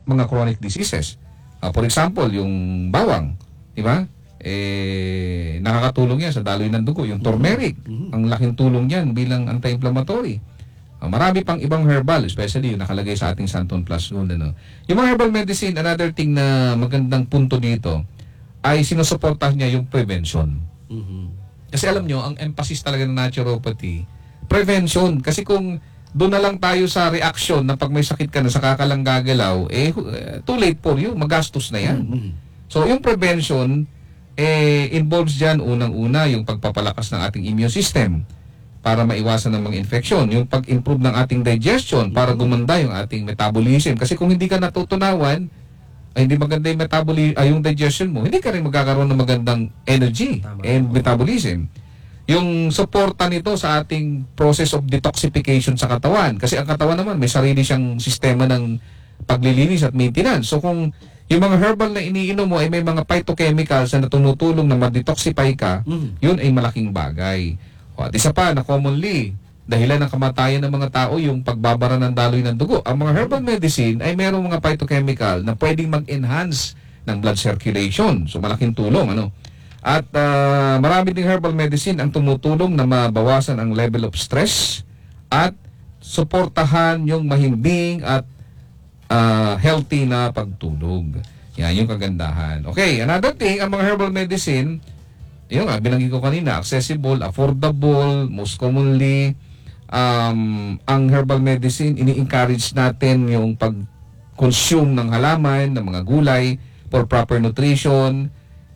mga chronic diseases. For example, yung bawang, di ba? Nakakatulong yan sa daloy ng dugo. Yung turmeric, ang laking tulong yan bilang anti-inflammatory. Marami pang ibang herbal, especially yung nakalagay sa ating Santon Plus Gold. Ano. Yung mga herbal medicine, another thing na magandang punto dito, ay sinusuportahan niya yung prevention. Kasi alam nyo, ang emphasis talaga ng naturopathy, prevention. Kasi kung doon na lang tayo sa reaction na pag may sakit ka na sa kakalang gagalaw, too late for you, magastos na yan. So yung prevention, involves dyan unang-una yung pagpapalakas ng ating immune system para maiwasan ng mga infeksyon, yung pag-improve ng ating digestion para gumanda yung ating metabolism. Kasi kung hindi ka natutunawan, ay hindi maganda yung yung digestion mo, hindi ka rin magkakaroon ng magandang energy and metabolism. Yung suporta nito sa ating process of detoxification sa katawan. Kasi ang katawan naman, may sarili siyang sistema ng paglilinis at maintenance. So kung yung mga herbal na iniinom mo ay may mga phytochemicals na tumutulong na ma-detoxify ka, yun ay malaking bagay. At isa pa na commonly, dahilan ng kamatayan ng mga tao yung pagbabara ng daloy ng dugo. Ang mga herbal medicine ay mayroong mga phytochemical na pwedeng mag-enhance ng blood circulation. So malaking tulong. At marami ding herbal medicine ang tumutulong na mabawasan ang level of stress at suportahan yung mahimbing at healthy na pagtulog. Yan yung kagandahan. Okay, another thing, ang mga herbal medicine, yun nga, binanggit ko kanina, accessible, affordable, most commonly, ang herbal medicine, ini-encourage natin yung pag-consume ng halaman, ng mga gulay, for proper nutrition,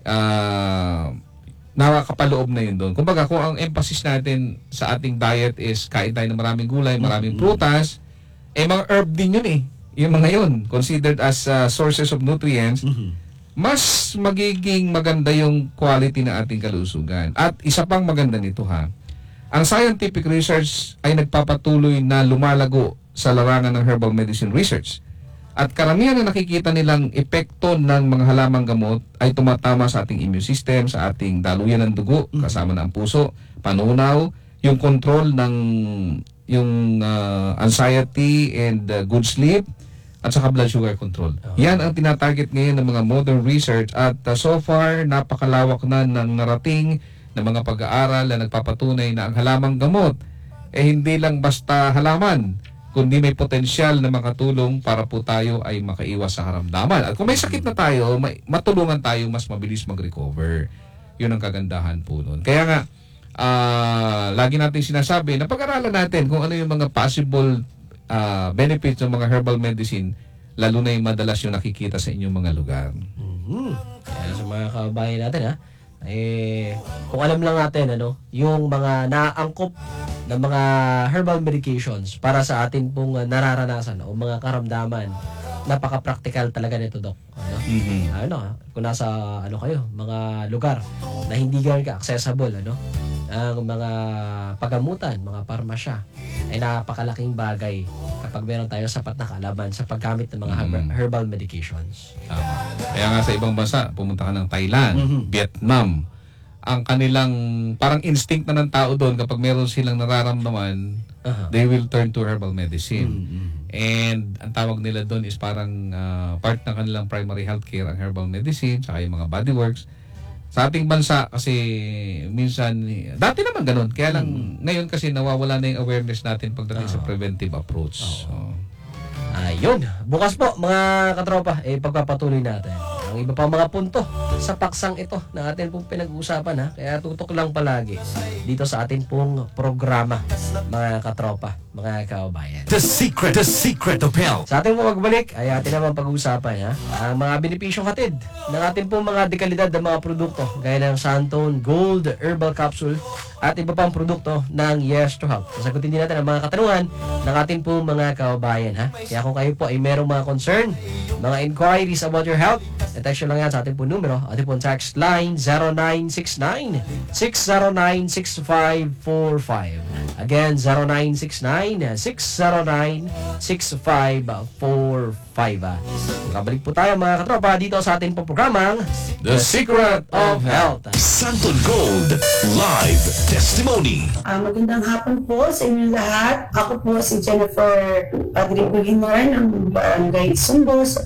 nakakapaloob na yun doon. Kumbaga, kung ang emphasis natin sa ating diet is kain tayo ng maraming gulay, maraming prutas, mga herb din yun yung mga yun, considered as sources of nutrients, mas magiging maganda yung quality ng ating kalusugan. At isa pang maganda nito ang scientific research ay nagpapatuloy na lumalago sa larangan ng herbal medicine research. At karamihan na nakikita nilang epekto ng mga halamang gamot ay tumatama sa ating immune system, sa ating daluyan ng dugo, kasama na ang puso, panunaw, yung control ng yung anxiety and good sleep, at saka blood sugar control. Yan ang tinatarget ngayon ng mga modern research at so far napakalawak na ng narating ng mga pag-aaral na nagpapatunay na ang halamang gamot hindi lang basta halaman, kundi may potensyal na makatulong para po tayo ay makaiwas sa karamdaman. At kung may sakit na tayo, matulungan tayo mas mabilis mag-recover. Yun ang kagandahan po nun. Kaya nga, lagi natin sinasabi na pag-aralan natin kung ano yung mga possible benefits ng mga herbal medicine, lalo na yung madalas yung nakikita sa inyong mga lugar. Kaya sa mga kababayan natin kung alam lang natin yung mga naangkop ng mga herbal medications para sa atin pong nararanasan o mga karamdaman, napaka-practical talaga nito, Doc. Kung nasa kayo, mga lugar na hindi ganun ka-accessible, ang mga pagamutan, mga parmasya, ay napakalaking bagay kapag meron tayo sapat na kaalaman sa paggamit ng mga herbal medications. Kaya nga sa ibang bansa, pumunta ka ng Thailand, Vietnam, ang kanilang parang instinct na ng tao doon kapag meron silang nararamdaman, they will turn to herbal medicine. And ang tawag nila doon is parang part ng kanilang primary healthcare, ang herbal medicine, saka yung mga body works. Sa ating bansa kasi minsan, dati naman ganun, kaya lang ngayon kasi nawawala na yung awareness natin pagdating sa preventive approach. Ayun, bukas po mga katropa, pagpapatuloy natin ang iba pang mga punto sa paksang ito na atin pong pinag-uusapan kaya tutok lang palagi dito sa atin pong programa, mga katropa, mga kababayan. The secret of health. Sa ating pong magbalik ay atin naman pag-uusapan ang mga benepisyong hatid ng ating pong mga dekalidad ng mga produkto gaya ng Santon Gold Herbal Capsule at iba pang produkto ng Yes to Health. Sasagutin din natin ang mga katanungan ng ating pong mga kababayan. Kaya kung kayo po ay merong mga concern, mga inquiries about your health, text lang yan sa ating pong numero. Ating pong text line 0969-609-6545. Again, 0969-609-6545. Kabalik po tayo mga katropa dito sa ating pong programang The Secret of Health. Santon Gold Live Testimony. Magandang hapon po sa inyo lahat. Ako po si Jennifer Padre Bulinar ng Barangay Sumbos,